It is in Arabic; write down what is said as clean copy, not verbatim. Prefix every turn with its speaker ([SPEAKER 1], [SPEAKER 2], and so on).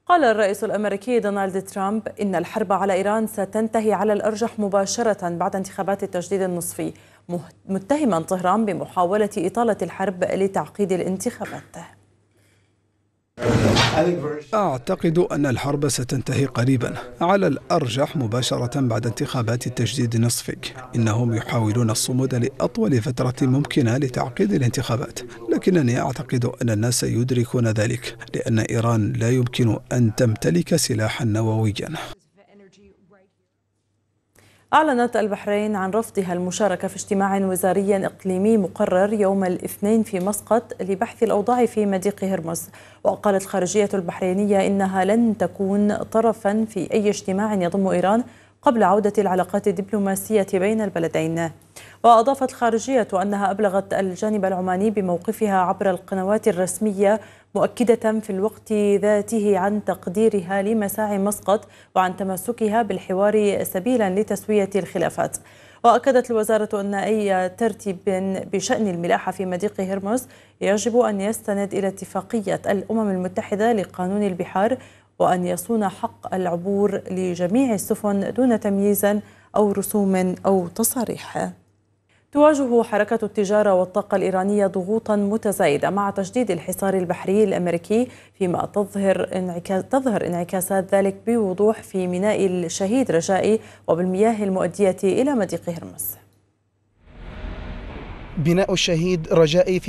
[SPEAKER 1] قال الرئيس الأمريكي دونالد ترامب إن الحرب على إيران ستنتهي على الأرجح مباشرة بعد انتخابات التجديد النصفي، متهما طهران بمحاولة إطالة الحرب لتعقيد الانتخابات.
[SPEAKER 2] أعتقد أن الحرب ستنتهي قريبا، على الأرجح مباشرة بعد انتخابات التجديد النصفي. إنهم يحاولون الصمود لأطول فترة ممكنة لتعقيد الانتخابات، لكنني أعتقد أن الناس يدركون ذلك، لأن إيران لا يمكن أن تمتلك سلاحا نوويا.
[SPEAKER 1] أعلنت البحرين عن رفضها المشاركة في اجتماع وزاري إقليمي مقرر يوم الاثنين في مسقط لبحث الأوضاع في مضيق هرمز. وقالت الخارجية البحرينية إنها لن تكون طرفا في أي اجتماع يضم إيران قبل عودة العلاقات الدبلوماسية بين البلدين. وأضافت الخارجية أنها أبلغت الجانب العماني بموقفها عبر القنوات الرسمية، مؤكدة في الوقت ذاته عن تقديرها لمساعي مسقط وعن تمسكها بالحوار سبيلا لتسوية الخلافات. وأكدت الوزارة أن أي ترتيب بشأن الملاحة في مضيق هرمز يجب أن يستند إلى اتفاقية الأمم المتحدة لقانون البحار، وأن يصون حق العبور لجميع السفن دون تمييز أو رسوم أو تصاريح. تواجه حركة التجارة والطاقة الإيرانية ضغوطا متزايدة مع تجديد الحصار البحري الأمريكي، فيما تظهر انعكاسات ذلك بوضوح في ميناء الشهيد رجائي وبالمياه المؤدية إلى مضيق هرمز.
[SPEAKER 3] بناء الشهيد رجائي في